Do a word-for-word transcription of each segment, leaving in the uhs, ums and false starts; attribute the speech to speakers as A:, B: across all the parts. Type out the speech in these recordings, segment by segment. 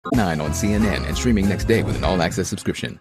A: nine on C N N and streaming next day with an all-access subscription.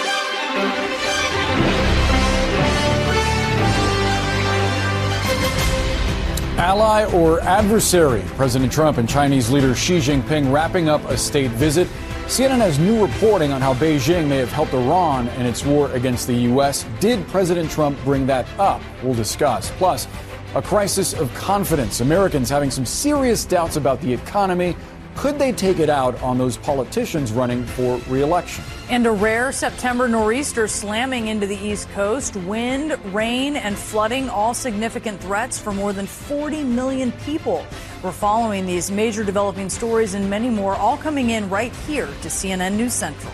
B: Ally or adversary? President Trump and Chinese leader Xi Jinping wrapping up a state visit. C N N has new reporting on how Beijing may have helped Iran in its war against the U S. Did President Trump bring that up? We'll discuss. Plus, a crisis of confidence. Americans having some serious doubts about the economy. Could they take it out on those politicians running for re-election?
C: And a rare September nor'easter slamming into the East Coast. Wind, rain, and flooding, all significant threats for more than forty million people. We're following these major developing stories and many more, all coming in right here to C N N News Central.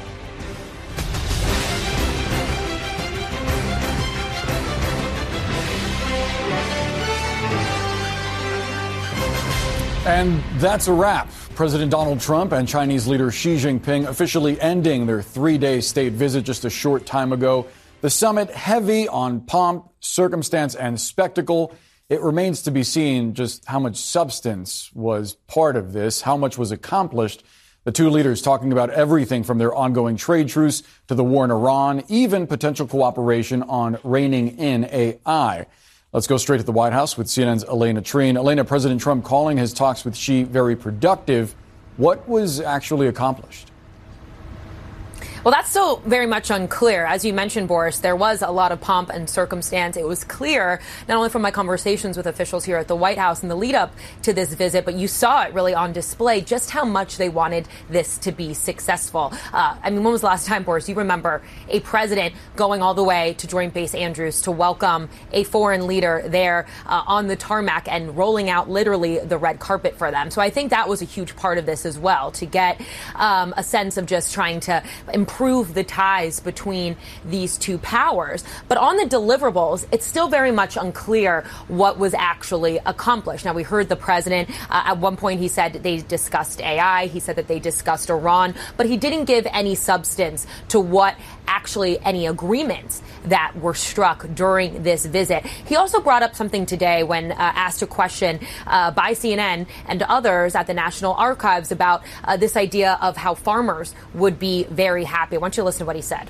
B: And that's a wrap. President Donald Trump and Chinese leader Xi Jinping officially ending their three-day state visit just a short time ago. The summit heavy on pomp, circumstance, and spectacle. It remains to be seen just how much substance was part of this, how much was accomplished. The two leaders talking about everything from their ongoing trade truce to the war in Iran, even potential cooperation on reining in A I. Let's go straight to the White House with C N N's Elena Treen. Elena, President Trump calling his talks with Xi very productive. What was actually accomplished?
D: Well, that's still very much unclear. As you mentioned, Boris, there was a lot of pomp and circumstance. It was clear, not only from my conversations with officials here at the White House in the lead up to this visit, but you saw it really on display just how much they wanted this to be successful. Uh, I mean, when was the last time, Boris, you remember a president going all the way to Joint Base Andrews to welcome a foreign leader there uh, on the tarmac and rolling out literally the red carpet for them? So I think that was a huge part of this as well, to get um, a sense of just trying to improve Improve the ties between these two powers. But on the deliverables, it's still very much unclear what was actually accomplished. Now, we heard the president uh, at one point, he said they discussed A I. He said that they discussed Iran, but he didn't give any substance to what actually any agreements that were struck during this visit. He also brought up something today when uh, asked a question uh, by C N N and others at the National Archives about uh, this idea of how farmers would be very happy. I want you to listen to what he said.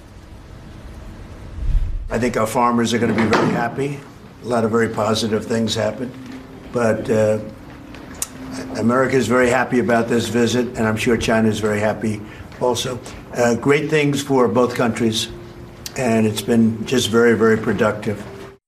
E: I think our farmers are going to be very happy. A lot of very positive things happened. But uh, America is very happy about this visit, and I'm sure China is very happy also. Uh, great things for both countries, and it's been just very, very productive.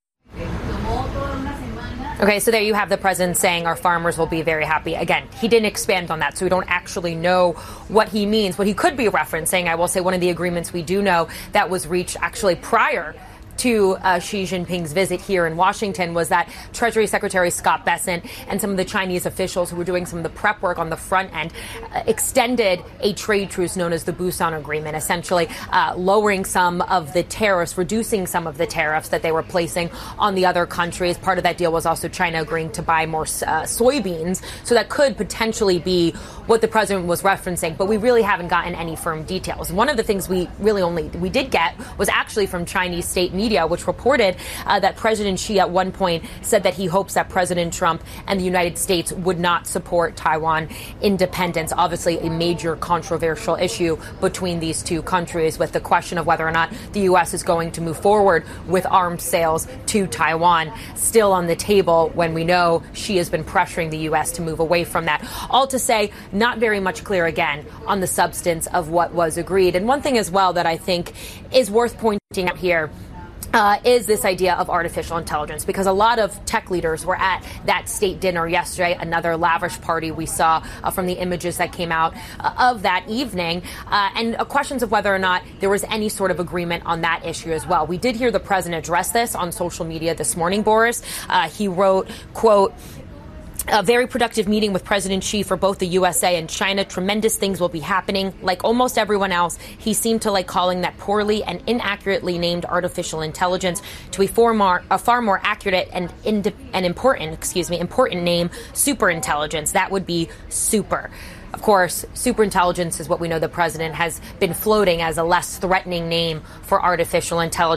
D: Okay, so there you have the president saying our farmers will be very happy. Again, he didn't expand on that, so we don't actually know what he means. What he could be referencing, I will say one of the agreements we do know that was reached actually prior to uh, Xi Jinping's visit here in Washington was that Treasury Secretary Scott Bessent and some of the Chinese officials who were doing some of the prep work on the front end uh, extended a trade truce known as the Busan Agreement, essentially uh, lowering some of the tariffs, reducing some of the tariffs that they were placing on the other countries. Part of that deal was also China agreeing to buy more uh, soybeans. So that could potentially be what the president was referencing, but we really haven't gotten any firm details. One of the things we really only we did get was actually from Chinese state media, which reported uh, that President Xi at one point said that he hopes that President Trump and the United States would not support Taiwan independence. Obviously, a major controversial issue between these two countries, with the question of whether or not the U S is going to move forward with arms sales to Taiwan still on the table when we know Xi has been pressuring the U S to move away from that. All to say, not very much clear again on the substance of what was agreed. And one thing as well that I think is worth pointing out here Uh, is this idea of artificial intelligence, because a lot of tech leaders were at that state dinner yesterday, another lavish party we saw uh, from the images that came out uh, of that evening, uh, and uh, questions of whether or not there was any sort of agreement on that issue as well. We did hear the president address this on social media this morning, Boris. Uh, he wrote, quote, "A very productive meeting with President Xi for both the U S A and China. Tremendous things will be happening. Like almost everyone else, he seemed to like calling that poorly and inaccurately named artificial intelligence to a far more, a far more accurate and ind- and important, excuse me, important name, superintelligence. That would be super." Of course, superintelligence is what we know the president has been floating as a less threatening name for artificial intelligence. But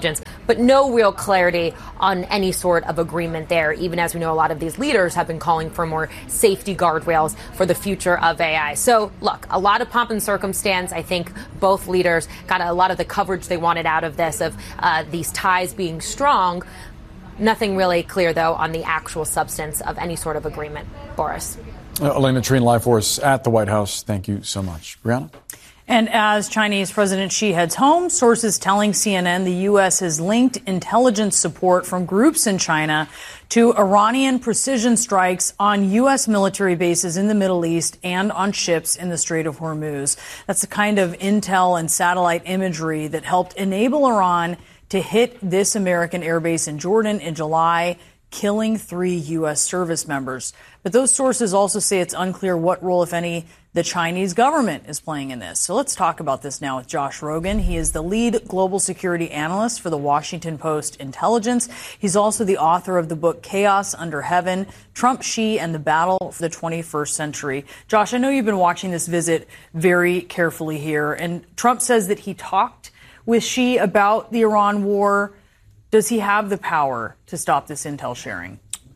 D: but no real clarity on any sort of agreement there, even as we know a lot of these leaders have been calling for more safety guardrails for the future of A I. So, look, a lot of pomp and circumstance. I think both leaders got a lot of the coverage they wanted out of this, of uh, these ties being strong. Nothing really clear, though, on the actual substance of any sort of agreement. Boris.
B: Uh, Elena Trine, live for us at the White House. Thank you so much. Brianna?
C: And as Chinese President Xi heads home, sources telling C N N the U S has linked intelligence support from groups in China to Iranian precision strikes on U S military bases in the Middle East and on ships in the Strait of Hormuz. That's the kind of intel and satellite imagery that helped enable Iran to hit this American airbase in Jordan in July, killing three U S service members. But those sources also say it's unclear what role, if any, the Chinese government is playing in this. So let's talk about this now with Josh Rogan. He is the lead global security analyst for the Washington Post Intelligence. He's also the author of the book Chaos Under Heaven, Trump, Xi, and the Battle for the twenty-first Century. Josh, I know you've been watching this visit very carefully here, and Trump says that he talked with Xi about the Iran war. Does he have the power to stop this intel sharing?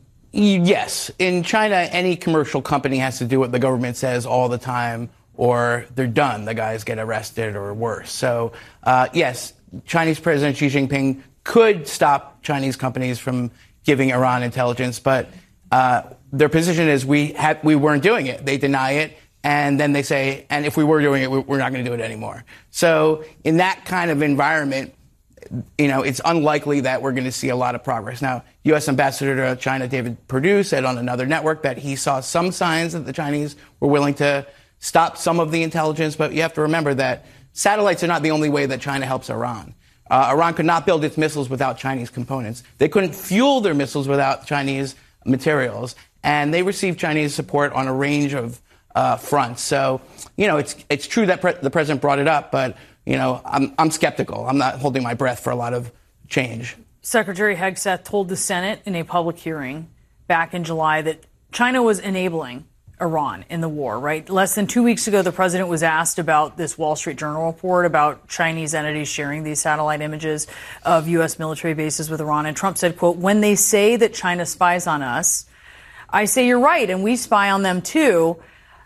F: Yes. In China, any commercial company has to do what the government says all the time, or they're done. The guys get arrested or worse. So, uh, yes, Chinese President Xi Jinping could stop Chinese companies from giving Iran intelligence, but uh, their position is we had, we weren't doing it. They deny it. And then they say, and if we were doing it, we're not going to do it anymore. So in that kind of environment, you know, it's unlikely that we're going to see a lot of progress. Now, U S Ambassador to China David Perdue said on another network that he saw some signs that the Chinese were willing to stop some of the intelligence. But you have to remember that satellites are not the only way that China helps Iran. Uh, Iran could not build its missiles without Chinese components. They couldn't fuel their missiles without Chinese materials. And they received Chinese support on a range of uh, fronts. So, you know, it's it's true that pre- the president brought it up, but You know, I'm, I'm skeptical. I'm not holding my breath for a lot of change.
C: Secretary Hegseth told the Senate in a public hearing back in July that China was enabling Iran in the war, right? Less than two weeks ago, the president was asked about this Wall Street Journal report about Chinese entities sharing these satellite images of U S military bases with Iran. And Trump said, quote, when they say that China spies on us, I say you're right, and we spy on them too.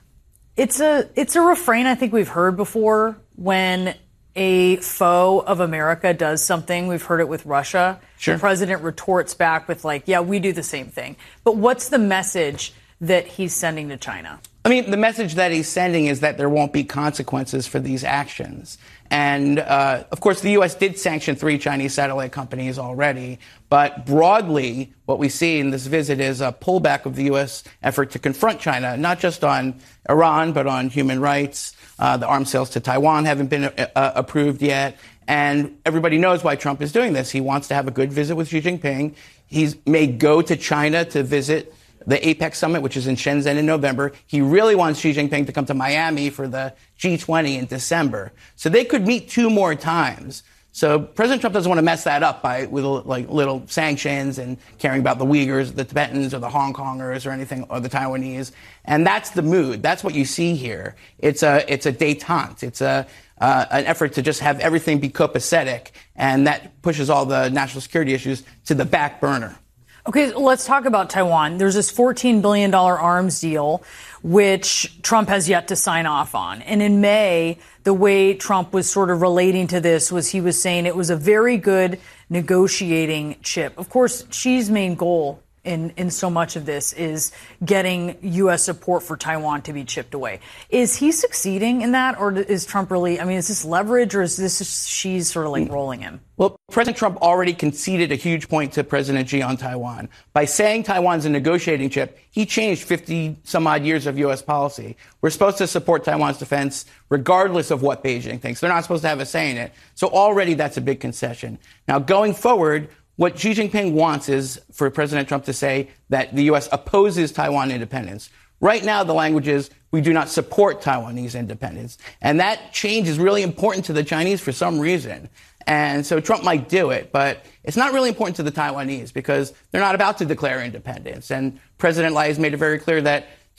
C: It's a, it's a refrain I think we've heard before when a foe of America does something. We've heard it with Russia.
F: Sure.
C: The president retorts back with like, yeah, we do the same thing. But what's the message that he's sending to China?
F: I mean, the message that he's sending is that there won't be consequences for these actions. And, uh, of course, the U S did sanction three Chinese satellite companies already. But broadly, what we see in this visit is a pullback of the U S effort to confront China, not just on Iran, but on human rights. Uh, the arms sales to Taiwan haven't been uh, approved yet. And everybody knows why Trump is doing this. He wants to have a good visit with Xi Jinping. He may go to China to visit the APEC summit, which is in Shenzhen in November. He really wants Xi Jinping to come to Miami for the G twenty in December. So they could meet two more times. So President Trump doesn't want to mess that up by with like little sanctions and caring about the Uyghurs, the Tibetans, or the Hong Kongers, or anything, or the Taiwanese. And that's the mood. That's what you see here. It's a it's a détente. It's a uh, an effort to just have everything be copacetic, and that pushes all the national security issues to the back burner.
C: Okay, let's talk about Taiwan. There's this fourteen billion dollars arms deal, which Trump has yet to sign off on. And in May, the way Trump was sort of relating to this was he was saying it was a very good negotiating chip. Of course, Xi's main goal in, in so much of this is getting U S support for Taiwan to be chipped away. Is he succeeding in that, or is Trump really, I mean, is this leverage, or is this just Xi's sort of like rolling him?
F: Well, President Trump already conceded a huge point to President Xi on Taiwan. By saying Taiwan's a negotiating chip, he changed fifty some odd years of U S policy. We're supposed to support Taiwan's defense regardless of what Beijing thinks. They're not supposed to have a say in it. So already that's a big concession. Now, going forward, what Xi Jinping wants is for President Trump to say that the U S opposes Taiwan independence. Right now, the language is we do not support Taiwanese independence. And that change is really important to the Chinese for some reason. And so Trump might do it, but it's not really important to the Taiwanese because they're not about to declare independence. And President Lai has made it very clear that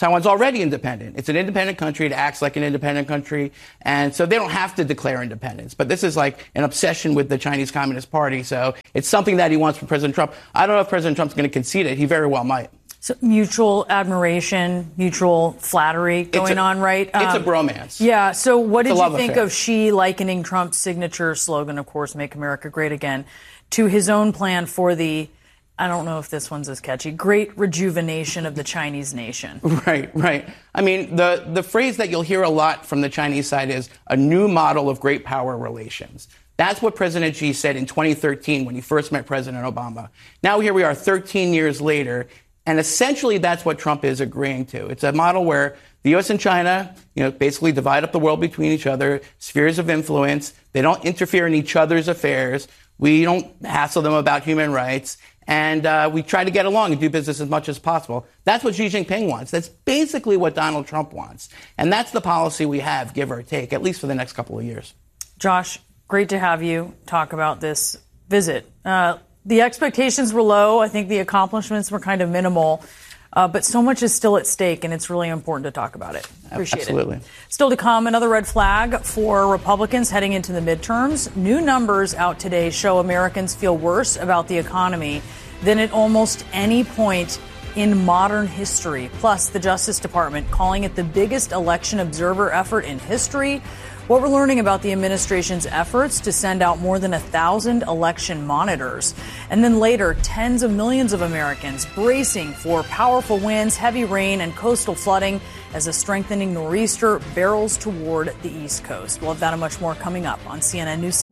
F: Taiwan's already independent. It's an independent country. It acts like an independent country. And so they don't have to declare independence. But this is like an obsession with the Chinese Communist Party. So it's something that he wants from President Trump. I don't know if President Trump's going to concede it. He very well might.
C: So mutual admiration, mutual flattery going
F: a,
C: on, right?
F: It's um, a bromance.
C: Yeah. So what
F: it's
C: did you think
F: affair.
C: of Xi likening Trump's signature slogan, of course, Make America Great Again, to his own plan for the, I don't know if this one's as catchy, great rejuvenation of the Chinese nation?
F: Right, right. I mean, the, the phrase that you'll hear a lot from the Chinese side is a new model of great power relations. That's what President Xi said in twenty thirteen when he first met President Obama. Now here we are thirteen years later, and essentially that's what Trump is agreeing to. It's a model where the U S and China, you know, basically divide up the world between each other, spheres of influence. They don't interfere in each other's affairs. We don't hassle them about human rights. And uh, we try to get along and do business as much as possible. That's what Xi Jinping wants. That's basically what Donald Trump wants. And that's the policy we have, give or take, at least for the next couple of years.
C: Josh, great to have you talk about this visit. Uh, the expectations were low. I think the accomplishments were kind of minimal. Uh, but so much is still at stake, and it's really important to talk about it. Appreciate
F: Absolutely.
C: it. Still to come, another red flag for Republicans heading into the midterms. New numbers out today show Americans feel worse about the economy than at almost any point in modern history. Plus, the Justice Department calling it the biggest election observer effort in history. What we're learning about the administration's efforts to send out more than a thousand election monitors. And then later, tens of millions of Americans bracing for powerful winds, heavy rain, and coastal flooding as a strengthening nor'easter barrels toward the East Coast. We'll have that and much more coming up on C N N News.